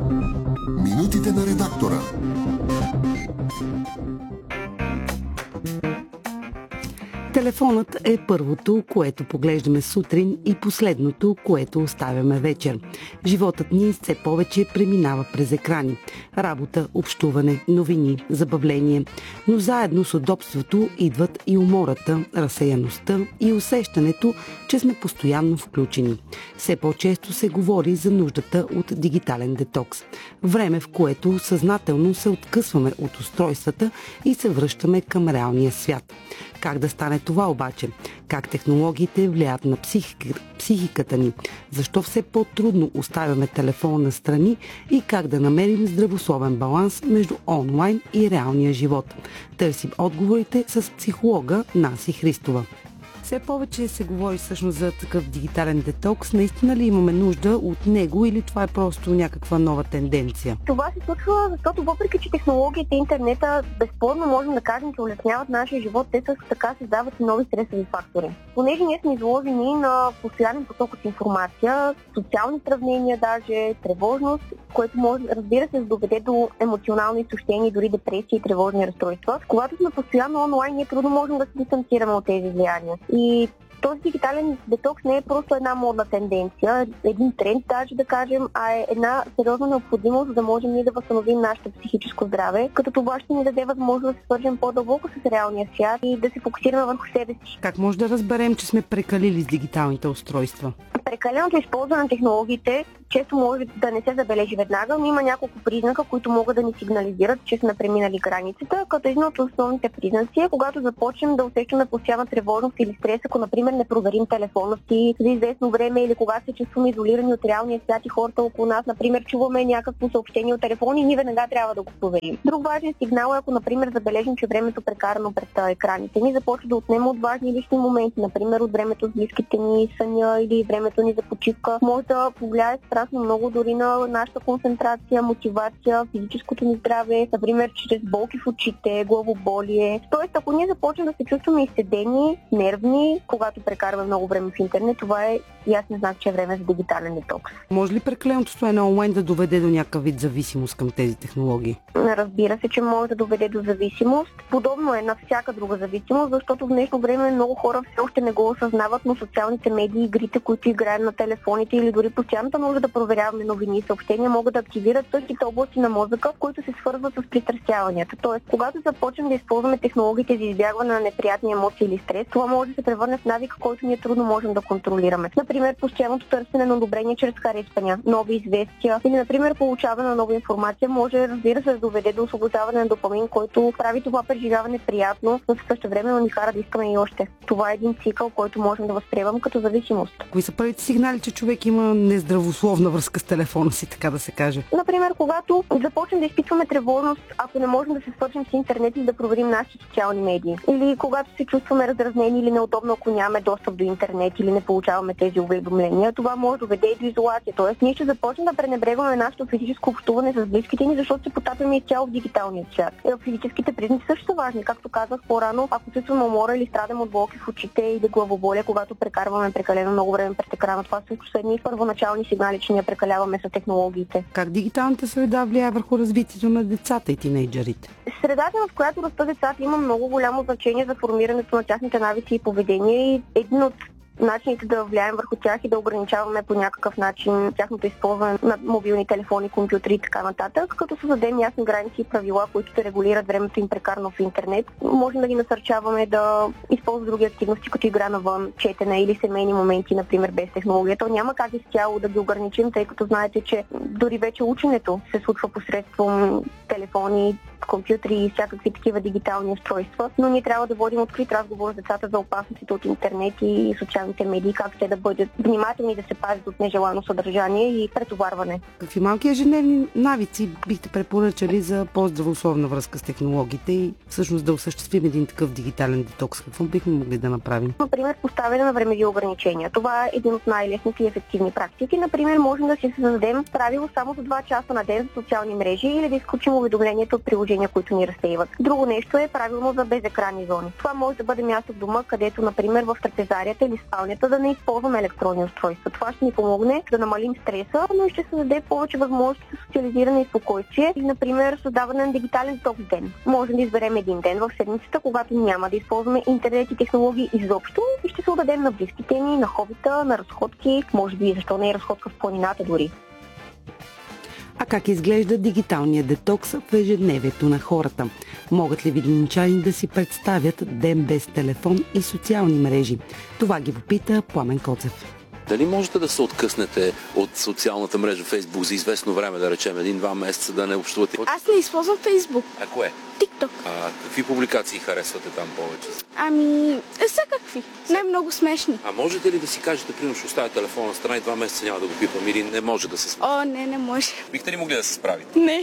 Минутите на редактора. Телефонът е първото, което поглеждаме сутрин и последното, което оставяме вечер. Животът ни все повече преминава през екрани. Работа, общуване, новини, забавление. Но заедно с удобството идват и умората, разсеяността и усещането, че сме постоянно включени. Все по-често се говори за нуждата от дигитален детокс. Време, в което съзнателно се откъсваме от устройствата и се връщаме към реалния свят. Как да стане това обаче? Как технологиите влияят на психиката ни? Защо все по-трудно оставяме телефона настрани и как да намерим здравословен баланс между онлайн и реалния живот? Търсим отговорите с психолога Наси Христова. Все повече се говори всъщност за такъв дигитален детокс. Наистина ли имаме нужда от него или това е просто някаква нова тенденция? Това се случва, защото въпреки че технологиите и интернета безспорно можем да кажем, че улесняват нашия живот, те също така създават и нови стресови фактори. Понеже ние сме изложени на постоянен поток от информация, социални сравнения даже, тревожност, което може, разбира се, да доведе до емоционално изтощение, дори депресия и тревожни разстройства. Когато сме постоянно онлайн, ние трудно можем да се дистанцираме от тези влияния. И този дигитален детокс не е просто една модна тенденция, един тренд даже да кажем, а е една сериозна необходимост, за да можем ние да възстановим нашето психическо здраве, като това ще ни даде възможност да се свържем по-дълбоко с реалния свят и да се фокусираме върху себе си. Как може да разберем, че сме прекалили с дигиталните устройства? Прекаленото използване на технологиите често може да не се забележи веднага, но има няколко признака, които могат да ни сигнализират, че сме преминали границата, като един от основните признаци е, когато започнем да усещаме постоянна тревожност или стрес, ако, например, не проверим телефона си за известно време или когато се чувстваме изолирани от реалния свят и хората около нас, например, чуваме някакво съобщение от телефона и ние веднага трябва да го проверим. Друг важен сигнал е, ако, например, забележим, че времето прекарано пред екраните ни започва да отнема от важни лични моменти, например, от времето с близките ни, съня или времето ни за почивка. Може да повлияе страшно много дори на нашата концентрация, мотивация, физическото ни здраве, например, чрез болки в очите, главоболие. Тоест, ако ние започнем да се чувстваме изседени, нервни, когато прекарваме много време в интернет, това е ясен знак, че е време за дигитален детокс. Може ли прекаленото стоене онлайн да доведе до някакъв вид зависимост към тези технологии? Разбира се, че може да доведе до зависимост. Подобно е на всяка друга зависимост, защото в днешно време много хора все още не го осъзнават, но социалните медии, игрите, които играем на телефоните или дори постоянната нужда да проверяваме новини и съобщения, могат да активират същите области на мозъка, които се свързват с пристрастяванията. Тоест, когато започнем да използваме технологиите за избягване на неприятни емоции или стрес, това може да се превърне в навик, който ние трудно можем да контролираме. Например, постоянното търсене на одобрение чрез харесвания, нови известия или, например, получаване на нова информация може, разбира се, да доведе до освобождаване на допамин, който прави това преживяване приятно, но същевременно ни кара да искаме и още. Това е един цикъл, който можем да възприемам като зависимост. Кои са първите сигнали, че човек има нездравословна връзка с телефона си, така да се каже? Например, когато започнем да изпитваме тревожност, ако не можем да се свържем с интернет и да проверим нашите социални медии. Или когато се чувстваме раздразнени или неудобно, ако нямаме достъп до интернет или не получаваме тези уведомления, това може да доведе и до изолация. Тоест, ние ще започнем да пренебрегваме нашето физическо общуване с близките ни, защото се потапяме изцяло в дигиталния свят. Физическите признаци също са важни. Както казах по-рано, ако чувстваме умора или страдаме от болки в очите или главоболие, когато прекарваме прекалено много време пред екрана, това също са едни първоначални сигнали, че ние прекаляваме с технологиите. Как дигиталната среда влияе върху развитието на децата и тинейджърите? Средата, в която растат децата, има много голямо значение за формирането на тяхните навици и поведение и един от начините да влияем върху тях и да ограничаваме по някакъв начин тяхното използване на мобилни телефони, компютри и така нататък, като създадем ясни граници и правила, които да регулират времето им прекарано в интернет. Можем да ги насърчаваме да използват други активности, като игра навън, четене или семейни моменти, например, без технологията. Няма как изцяло да ги ограничим, тъй като знаете, че дори вече ученето се случва посредством телефони, компютри и всякакви такива дигитални устройства, но ние трябва да водим открит разговор с децата за опасностите от интернет и социалните медии, как те да бъдат внимателни да се пазят от нежелано съдържание и претоварване. Какви малки ежедневни навици бихте препоръчали за по-здравословна връзка с технологиите и всъщност да осъществим един такъв дигитален детокс? Какво бихме могли да направим? Например, поставяне на времеви ограничения. Това е един от най-лесните и ефективни практики. Например, можем да си създадем правило само за 2 часа на ден за социални мрежи или да изключим уведомлението от приложението приложения, които ни разсейват. Друго нещо е правилно за безекранни зони. Това може да бъде място в дома, където, например, в трапезарията или спалнята да не използваме електронни устройства. Това ще ни помогне да намалим стреса, но и ще създаде повече възможности за социализиране и спокойствие и, например, създаване на дигитален ток ден. Може да изберем един ден в седмицата, когато няма да използваме интернет и технологии изобщо и ще се отдадем на близките ни, на хобита, на разходки, може би защо не е разходка в планината дори. А как изглежда дигиталният детокс в ежедневието на хората? Могат ли видинчани да си представят ден без телефон и социални мрежи? Това ги попита Пламен Коцев. Дали можете да се откъснете от социалната мрежа Facebook за известно време, да речем 1-2 месеца, да не общувате? Аз не използвам Facebook. А кое? TikTok. Какви публикации харесвате там повече? Всякакви. Не много смешни. А можете ли да си кажете, примерно, ще оставя телефона на страна и 2 месеца няма да го пипам или не може да се справи? Не може. Бихте ли могли да се справите? Не.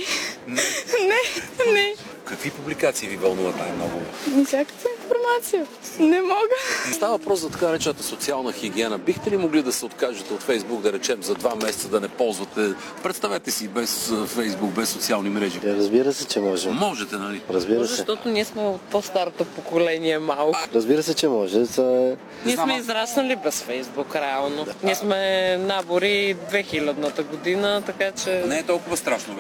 Какви публикации ви вълнуват най-много? Всякаква информация. Не мога. Става въпрос за така наречената социална хигиена. Бихте ли могли да се откажете от Фейсбук, да речем, за 2 месеца да не ползвате? Представете си без Фейсбук, без социални мрежи. Разбира се, че може. Можете, нали? Разбира се. Защото ние сме от по-старото поколение малко. Разбира се, че може. Ние сме израснали без Фейсбук, реално. Ние сме набори 2000-та година, така че... Не е толкова страшно.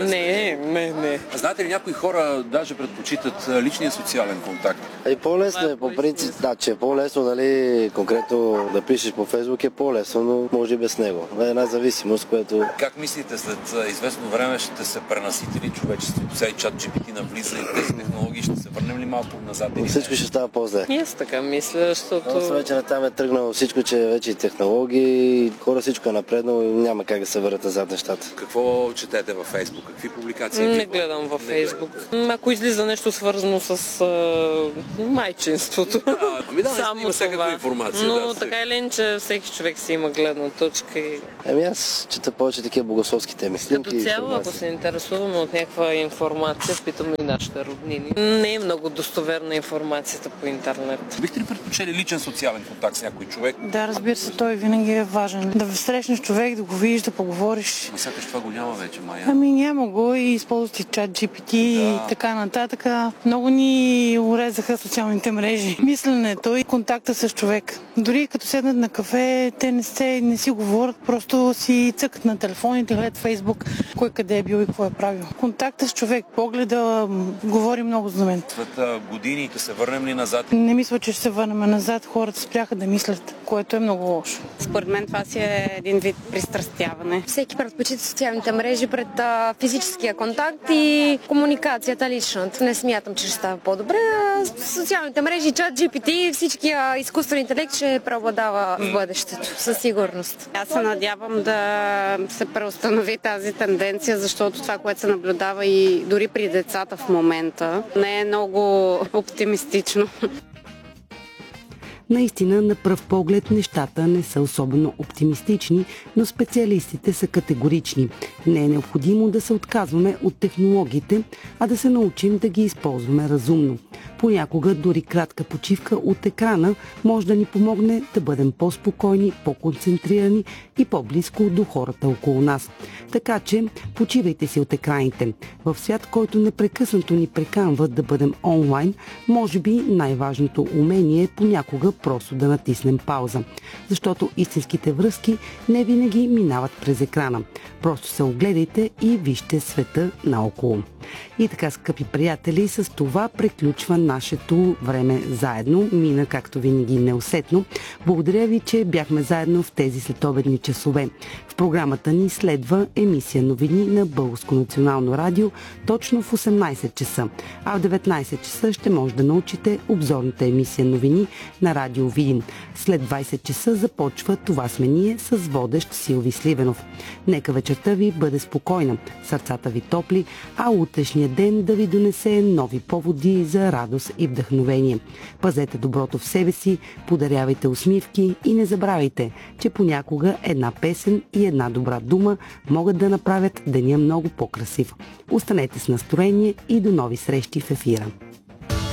Не. Знаете ли, някои хора даже предпочитат личния социален контакт. По-лесно е, по принцип, че е по-лесно, нали, конкретно да пишеш по Фейсбук е по-лесно, но може и без него. Това е една зависимост, което... Как мислите, след известно време ще се пренасити ли човечеството? Сега и чат GPT навлиза и тези технологии, ще се върнем ли малко назад? Всичко ще става по-зле. И аз така мисля, защото... Вече натам е тръгнало всичко, че вече и технологии, хора всичко е напреднало и няма как да се върнат назад нещата. Какво четете във Фейсбук? Какви публикации? Не гледам във Фейсбук. Ако излиза нещо свързано с майчинството. Само има всякаква информация. Но така или иначе всеки човек си има гледна точка. Аз чета повече такива богословски теми. Като цяло, ако се интересуваме от някаква информация, питаме и нашите роднини. Не е много достоверна информацията по интернет. Бихте ли предпочели личен социален контакт с някой човек? Да, разбира се, той винаги е важен. Да срещнеш човек, да го видиш, да поговориш. Сякаш това го няма вече, Майя. Няма го и използват и чат GPT и така нататък. Много ни урезаха социалните мрежи. Мисленето и контакта с човек. Дори като седнат на кафе, те не си говорят, просто си цъкат на телефоните, гледат Фейсбук, кой къде е бил и какво е правил. Контакта с човек, погледа, говори много за мен. След години да се върнем ли назад? Не мисля, че ще се върнем назад. Хората спряха да мислят, което е много лошо. Според мен това си е един вид пристрастяване. Всеки предпочита социалните мрежи пред физическия контакт и комуникацията личната. Не смятам, че ще става по-добре. Социалните мрежи, чат GPT, всичкия изкуствен интелект ще преобладава в бъдещето, със сигурност. Аз се надявам да се преустанови тази тенденция, защото това, което се наблюдава и дори при децата в момента, не е много оптимистично. Наистина, на пръв поглед нещата не са особено оптимистични, но специалистите са категорични. Не е необходимо да се отказваме от технологиите, а да се научим да ги използваме разумно. Понякога дори кратка почивка от екрана може да ни помогне да бъдем по-спокойни, по-концентрирани и по-близко до хората около нас. Така че почивайте си от екраните. В свят, който непрекъснато ни приканва да бъдем онлайн, може би най-важното умение е понякога просто да натиснем пауза. Защото истинските връзки не винаги минават през екрана. Просто се огледайте и вижте света наоколо. И така, скъпи приятели, с това приключва нашето време заедно. Мина, както винаги, неусетно. Благодаря ви, че бяхме заедно в тези следобедни часове. В програмата ни следва емисия новини на Българско национално радио точно в 18 часа. А в 19 часа ще може да научите обзорната емисия новини на Радио Видин. След 20 часа започва Това сме ние с водещ Силви Сливенов. Нека вечерта ви бъде спокойна, сърцата ви топли, а утрешния ден да ви донесе нови поводи за радост и вдъхновение. Пазете доброто в себе си, подарявайте усмивки и не забравяйте, че понякога една песен и една добра дума могат да направят деня много по-красив. Останете с настроение и до нови срещи в ефира.